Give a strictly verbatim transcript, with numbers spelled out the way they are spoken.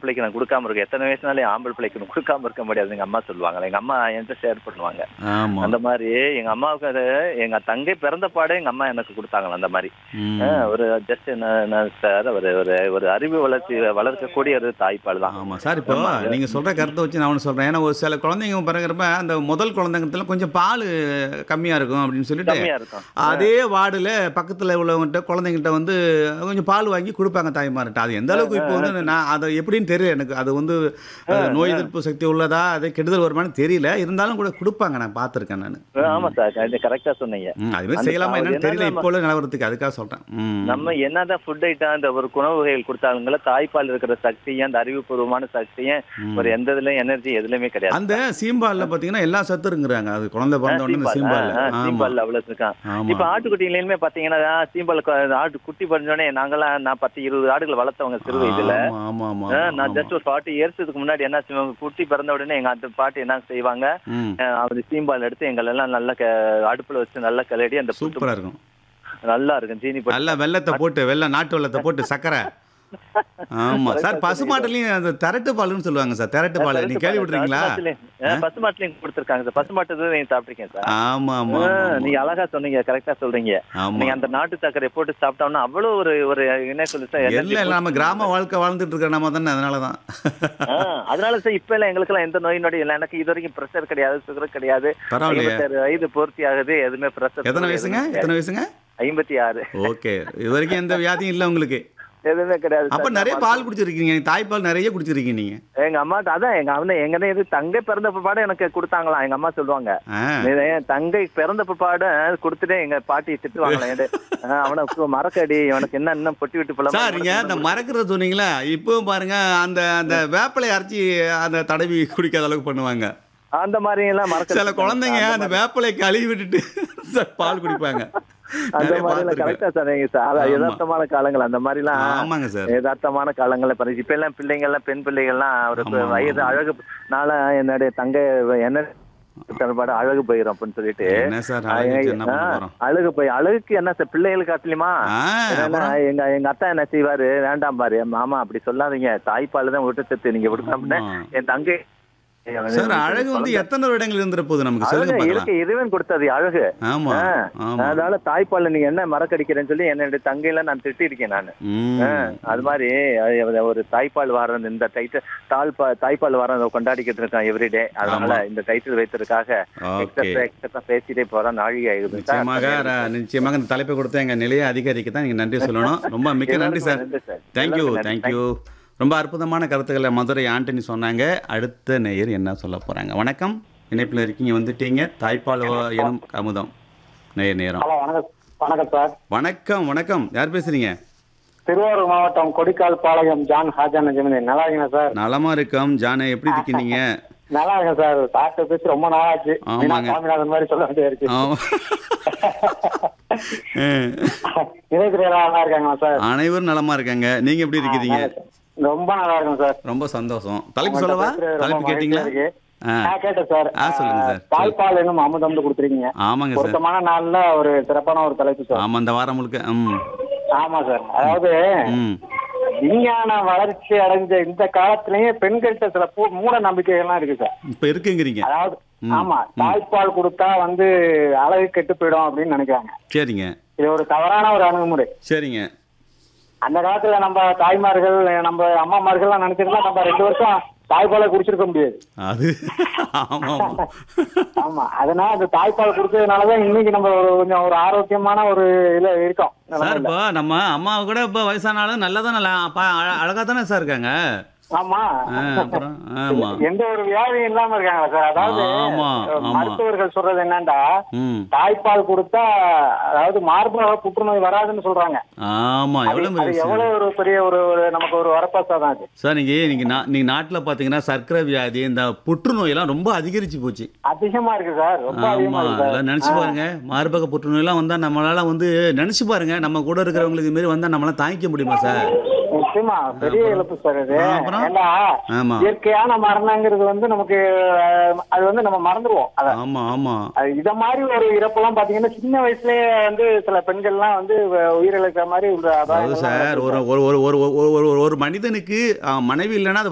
பிள்ளைக்கு நான் குடுக்காம இருக்கேன். எத்தனை வயசுனாலும் ஆம்பளை பிள்ளைக்கு குடுக்காம இருக்க முடியாது எங்க அம்மா சொல்லுவாங்க. எங்க அம்மா என்கிட்ட ஷேர் பண்ணுவாங்க. ஆமா. அந்த மாதிரி எங்க அம்மாவுக்கு அது எங்க தங்கை பிறந்த பாடே எங்க அம்மா எனக்கு குடுத்தாங்களா அந்த மாதிரி. ம். ஆ, ஒரு ஜஸ்ட் சார் ஒரு ஒரு ஒரு அறிவு வளர்ச்சி வளர்க்கக்கூடிய ஒரு தாய்ப்பால் தான். ஆமா சார். இப்போ ஆமா. நீங்க சொல்ற கருத்தை வச்சு நான் ஒண்ணு சொல்றேன். ஏன்னா ஒரு சில குழந்தைங்க பிறகுறப்ப அந்த முதல் குழந்தைங்கத்துல கொஞ்சம் பால் கம்மியா இருக்கும் அப்படின்னு சொல்லிட்டு கம்மியா இருக்கும். அதே வார்டுல பக்கத்துல உள்ளவங்ககிட்ட குழந்தைங்கிட்ட வந்து கொஞ்சம் பால் வாங்கி கொடுப்பாங்க தாய்மார்கிட்ட. அது எந்த அளவுக்கு இப்போ வந்து நான் அதை எப்படின்னு தெரியல எனக்கு. அது வந்து அது நோய் எதிர்ப்பு சக்தி உள்ளதா அது கெடுதல் வருமானு தெரியல. இருந்தாலும் கூட கொடுப்பாங்க, நான் பார்த்துருக்கேன் நான். ஆமா சார், கரெக்டா சொன்னீங்க. ம், அது மாதிரி அந்த செய்யலாமா என்னன்னு என்னன்னா தெரியல இப்போ உள்ள நிலவரத்துக்கு, அதுக்காக சொல்றேன். ம். நம்ம என்னதான் ஃபுட் ஐட்டம் அந்த ஒரு உணவு வகைகள் கொடுத்தாலுங்கள தாய்ப்பால் இருக்கிற சக்தியும் அந்த அறிவுபூர்வமான சக்தியும் ஒரு எந்த இதுலயும் எனர்ஜி எதுலயுமே கிடையாது. அந்த சீம்பால்ல பாத்தீங்கன்னா எல்லா சத்து இருக்குறாங்க. அது குழந்தை பிறந்த உடனே இந்த சீம்பால்ல. ஆமா. சீம்பால் அவ்வளவு இருக்கான். ஆமா. இப்ப ஆட்டுக்குட்டியிலுமே பாத்தீங்கன்னா சீம்பால் ஆட்டு குட்டி பறிஞ்சோடனே நாங்கெல்லாம் நான் பத்து இருபது ஆடுகள் வளர்த்தவங்க சிறு வயதுல. ஆமா ஆமா ஆமா. ஆ, நான் ஜஸ்ட் ஒரு ஃபார்ட்டி இயர்ஸ்க்கு முன்னாடி என்ன செய்வாங்க, குட்டி பிறந்த உடனே எங்க அந்த பாட்டி என்ன செய்வாங்க, ம். ஆ, அவர் சீம்பால் எடுத்து எங்களெல்லாம் நல்லா க- அடுப்புல வச்சு நல்லா கிளறி அந்த புட்டு சூப்பரா இருக்கும். நல்லா இருக்கும் சீனி போட்டு. நல்லா வெல்லத்தை போட்டு வெள்ளை நாட்டு வெல்லத்தை போட்டு சக்கரை. ஆமா சார். பசுமாட்டுலயும் அந்த திரட்டு பால்னு சொல்லுவாங்க சார். திரட்டு பால் நீங்க கேள்விப்பட்டிருக்கீங்களா? பசுமாட்டுலயும் கொடுத்துருக்காங்க சார். பசுமாட்டு நீங்க சாப்பிட்டிருக்கேன் சார். ஆமா ஆமா ஆ, ஆமா. நீங்க அழகா சொன்னீங்க, கரெக்டா சொல்றீங்க. ஆமா. நீங்க அந்த நாட்டு சக்கரை போட்டு சாப்பிட்டோம்னா அவ்வளவு ஒரு ஒரு என்ன சொல்லு சார் இல்ல energy இல்ல நம்ம கிராம வாழ்க்கை வாழ்ந்துட்டு இருக்க நம்ம தானே, அதனாலதான். ஆ, அதனால சார் இப்ப எல்லாம் எங்களுக்கு எல்லாம் எந்த நோய் நொடி இல்லை. எனக்கு இது வரைக்கும் பிரஷர் கிடையாது, சுகர் கிடையாது. பரவாயில்லையே. ஐம்பத்தாறு வயது பூர்த்தி ஆகுது, எதுவுமே பிரஷர் எத்தனை வயசுங்க? எத்தனை வயசுங்க? ஐம்பத்தி ஆறு. ஓகே. இது வரைக்கும் எந்த வியாதியும் இல்ல உங்களுக்கு? எதுவுமே கிடையாது அப்ப சார். நிறைய பால் குடிச்சிருக்கீங்க. தாய்ப்பால் நிறைய குடிச்சிருக்கீங்க நீங்க. எங்க அம்மா அதான் எங்க அவனை எங்க இது தங்கை பிறந்த பிற்பாடு எனக்கு கொடுத்தாங்களாம். எங்க அம்மா சொல்லுவாங்க, ஆ. இது என் தங்கை பிறந்த பிற்பாடு கொடுத்துட்டு எங்க பாட்டி திட்டுவாங்களே, அவனுக்கு மறக்கடி, இவனுக்கு என்ன இன்னும் பொட்டி விட்டு போலாம் சார் நீங்க அந்த மறக்கிறது சொன்னீங்களா, இப்பவும் பாருங்க அந்த அந்த வேப்பிலை அரைச்சி அந்த தடவி குடிக்காத அளவுக்கு பண்ணுவாங்க. அந்த மாதிரி எல்லாம் மறக்க சில குழந்தைங்க அந்த வேப்பிலை கழுவி விட்டுட்டு பால் குடிப்பாங்க. அந்த நிறைய மாதிரி எல்லாம் கரெக்டா சொன்னீங்க சார். ஆமா. யதார்த்தமான காலங்கள் அந்த மாதிரி எல்லாம் ஆமாங்க சார். யதார்த்தமான காலங்கள்ல பிறகு இப்ப எல்லாம் பிள்ளைங்க எல்லாம் பெண் பிள்ளைகள்லாம் ஒரு ஆமா, வயது ஆமா. அழகு நாள என்னுடைய தங்கை என்ன தரப்பாடு அழகு போயிடும் அப்படின்னு சொல்லிட்டு என்ன சார் அழகுக்கு என்ன பண்ண போறோம்? அழகு போய் அழகுக்கு என்ன சார் பிள்ளைகள் காட்டலியுமா? ஆ, என்னன்னா, அப்புறம்? எங்க எங்க அத்தா என்ன செய்வாரு, வேண்டாம் பாரு மாமா அப்படி சொல்லாதீங்க, தாய்ப்பால் தான் ஊட்டச்சத்து, நீங்க விடுக்காம ஆமா. என் தங்கை சார் அழகு வந்து எத்தனை வருடங்கள் இருந்துற போகுது நமக்கு, சொல்லுங்க அழகு பார்க்கலாம். இருக்கு, இறைவன் கொடுத்தது அழகு. ஆமா ஆ, ஆமா. அதனால தாய்ப்பால் நீங்க என்ன மறக்கடிக்கிறேன்னு சொல்லி என்னுடைய தங்கையில நான் திட்டி இருக்கேன் நானு. ம். ஆ, அது மாதிரி அது ஒரு தாய்ப்பால் வாரம் இந்த டைட்டில் தாழ்பா தாய்ப்பால் வாரம் கொண்டாடிக்கிட்டு இருக்கேன் எவ்ரிடே. அதனால ஆமா. இந்த டைட்டில் வைத்திருக்காக ஓகே. எக்ஸட்ரா எக்ஸட்ரா பேசிட்டே போறேன். நாழிகை ஆகுது சார். நிச்சயமாக ர- நிச்சயமாக இந்த தலைப்பை கொடுத்த எங்க நிலைய அதிகாரிக்கு தான் நீங்க நன்றி சொல்லணும். ரொம்ப மிக்க நன்றி சார். நன்றி சார். தேங்க்யூ எல்லாருக்கும் நன்றி. தேங்க்யூ. ரொம்ப அற்புதமான கருத்துக்களை மதுரை ஆண்டனி சொன்னாங்க. அடுத்த நேயர் என்ன சொல்ல போறாங்க? வணக்கம், இணைப்பில் இருக்கீங்க, வந்துட்டீங்க. தாய்ப்பால் வ- எனும் அமுதம் நேயர் நேரம். ஹலோ, வணக்கம். வணக்கம் சார். வணக்கம் வணக்கம். யார் பேசுறீங்க? திருவாரூர் மாவட்டம் கொடிக்கால் பாளையம் ஜான் ஹாஜான் ஜெமினி. நல்லா இருக்கீங்க சார்? நலமா இருக்கோம். ஜானே, எப்படி இருக்கீங்க? நல்லா இருக்கேன் சார். சாப்பிட்டு பேசி ரொம்ப நாளாச்சு. ஆமாங்க. மீனா சாமிநாதன் மாதிரி சொல்ல வேண்டிய இருக்கு. ஆமா. நிலைத்துறையில நல்லா இருக்காங்களா சார்? அனைவரும் நலமா இருக்காங்க. நீங்க எப்படி இருக்கிறீங்க? ரொம்ப நல்லா இருக்கும் சார். ரொம்ப சந்தோஷம். தலைப்பு சொல்லவா? உங்கள்ட்ட பேசுறது ரொம்ப தலைப்பு கேட்டீங்களா? மகிழ்ச்சியா இருக்கு. ஆ. நான் கேட்டேன் சார். ஆ, சொல்லுங்க சார். தாய்ப்பால் என்னும் அமுதம் கொடுத்துருக்கீங்க. ஆமாங்க சார். பொருத்தமான நாள்ல ஒரு சிறப்பான ஒரு தலைப்பு சார். ஆமா, இந்த வாரம் முழுக்க. ம் ஆமா சார். அதாவது ம் விஞ்ஞான வளர்ச்சி அடைஞ்ச இந்த காலத்திலேயே பெண்கள்கிட்ட சில பூ- மூட நம்பிக்கைகள்லாம் இருக்கு சார். இப்ப இருக்குங்கிறீங்க. அதாவது ம். ஆமா, தாய்ப்பால் கொடுத்தா வந்து அழகு கெட்டு போயிடும் அப்படின்னு நினைக்கிறாங்க. சரிங்க இது ஒரு தவறான ஒரு அணுகுமுறை. சரிங்க. அந்த காலத்துல நம்ம தாய்மார்கள் நம்ம அம்மாமார்கள்லாம் நினைச்சிருந்தா நம்ம ரெண்டு வருஷம் தாய்ப்பாலை குடிச்சிருக்க முடியாது. அது ஆமா ஆமா. ஆமா, அதனால அந்த தாய்ப்பால் குடிச்சதுனாலதான் இன்னைக்கு நம்ம ஒரு கொஞ்சம் ஒரு ஆரோக்கியமான ஒரு இதுல இருக்கோம். சார் இப்போ நம்ம அம்மா கூட இப்போ வயசானாலும் நல்லா தானே அழகா தானே சார் இருக்காங்க. ஆமா, ஆ, அப்புறம் ஆமா. எந்த ஒரு வியாதியும் இல்லாம இருக்காங்க சார். அதாவது ஆமா, ஆமா. மருத்துவர்கள் சொல்றது என்னன்னா, ம் தாய்ப்பால் கொடுத்தா அதாவது மார்பக புற்றுநோய் வராதுன்னு சொல்றாங்க. ஆமா. அது எவ்வளவு அது பெரிய எவ்வளவு ஒரு பெரிய ஒரு ஒரு நமக்கு ஒரு வரப்பிரசாதம் அது. சார். நீங்க நீங்க நா- நீங்க நாட்டுல பாத்தீங்கன்னா சர்க்கரை வியாதி, இந்த புற்றுநோய் எல்லாம் ரொம்ப அதிகரிச்சு போச்சு. அதிகமா இருக்கு சார். ரொம்ப ஆமா, அதிகமா இருக்கு சார். அதெல்லாம் நினைச்சு பாருங்க. மார்பக புற்றுநோய் எல்லாம் வந்தா நம்மளால வந்து நினைச்சு பாருங்க, நம்ம கூட இருக்கிறவங்களுக்கு இது மாதிரி வந்தா நம்மளால தாங்கிக்க முடியுமா சார்? நிச்சயமா பெரிய இழப்பு சார் இது. ஆ, அப்புறம்? ஏன்னா ஆமா இயற்கையான மரணங்கிறது வந்து நமக்கு அஹ், அது வந்து நம்ம மறந்துடுவோம். அத ஆமா ஆமா. அது இத மாதிரி ஒரு இறப்பெல்லாம் பாத்தீங்கன்னா சின்ன வயசுலயே வந்து சில பெண்கள்லாம் வந்து உயிரிழக்கிற மாதிரி ஒரு அதாவது அபாயங்கள்லாம் சார், ஒரு ஒரு ஒரு ஒரு ஒரு- ஒரு மனிதனுக்கு அஹ், மனைவி இல்லைன்னா அது